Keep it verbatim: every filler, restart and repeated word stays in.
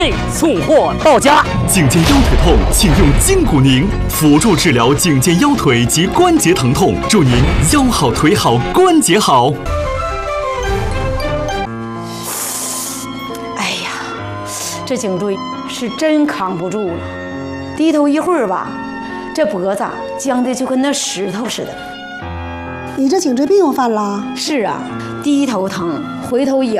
送货到家。 颈肩腰腿痛，请用筋骨宁，辅助治疗颈肩腰腿及关节疼痛，祝您腰好腿好关节好。 哎呀，这颈椎是真扛不住了，低头一会儿吧，这脖子僵的就跟那石头似的。 你这颈椎病又犯了？ 是啊，低头疼，回头痒。